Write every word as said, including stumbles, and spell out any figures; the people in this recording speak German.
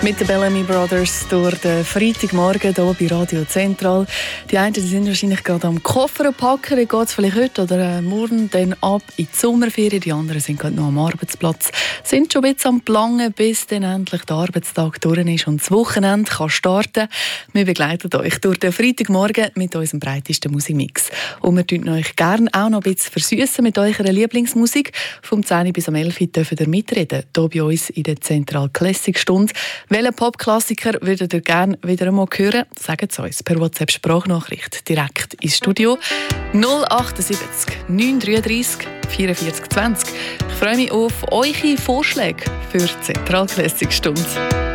Mit den Bellamy Brothers durch den Freitagmorgen hier bei Radio Zentral. Die einen die sind wahrscheinlich gerade am Koffer packen, wie geht es vielleicht heute oder morgen dann ab in die Sommerferien. Die anderen sind gerade noch am Arbeitsplatz, sind schon ein bisschen am Planen, bis dann endlich der Arbeitstag durch ist und das Wochenende kann starten. Wir begleiten euch durch den Freitagmorgen mit unserem breitesten Musikmix. Und wir dürfen euch gerne auch noch ein bisschen versüssen mit eurer Lieblingsmusik. Vom zehn bis um elf dürfen ihr mitreden, hier bei uns in der Zentral Classic Stunde. Welchen Popklassiker würdet ihr gerne wieder einmal hören? Sagt es uns per WhatsApp-Sprachnachricht direkt ins Studio. null achtundsiebzig neun dreiunddreißig vierundvierzig zwanzig. Ich freue mich auf eure Vorschläge für die Zentral Classic Stunde.